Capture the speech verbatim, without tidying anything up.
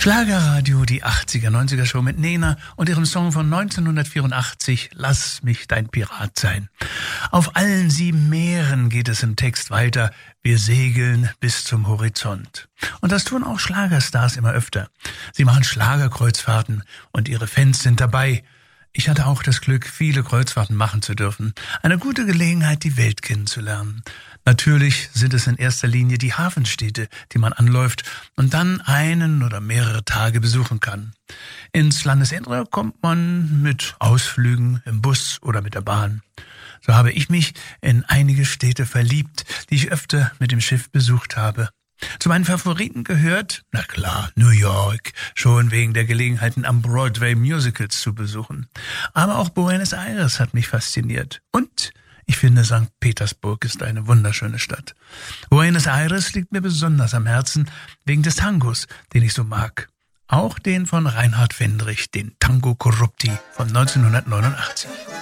Schlagerradio, die achtziger, neunziger Show mit Nena und ihrem Song von neunzehnhundertvierundachtzig, Lass mich dein Pirat sein. Auf allen sieben Meeren geht es im Text weiter, wir segeln bis zum Horizont. Und das tun auch Schlagerstars immer öfter. Sie machen Schlagerkreuzfahrten und ihre Fans sind dabei. Ich hatte auch das Glück, viele Kreuzfahrten machen zu dürfen. Eine gute Gelegenheit, die Welt kennenzulernen. Natürlich sind es in erster Linie die Hafenstädte, die man anläuft und dann einen oder mehrere Tage besuchen kann. Ins Landesinnere kommt man mit Ausflügen im Bus oder mit der Bahn. So habe ich mich in einige Städte verliebt, die ich öfter mit dem Schiff besucht habe. Zu meinen Favoriten gehört, na klar, New York, schon wegen der Gelegenheiten am Broadway Musicals zu besuchen. Aber auch Buenos Aires hat mich fasziniert. Und ich finde, Sankt Petersburg ist eine wunderschöne Stadt. Buenos Aires liegt mir besonders am Herzen wegen des Tangos, den ich so mag. Auch den von Reinhard Fendrich, den Tango Corrupti von neunzehnhundertneunundachtzig.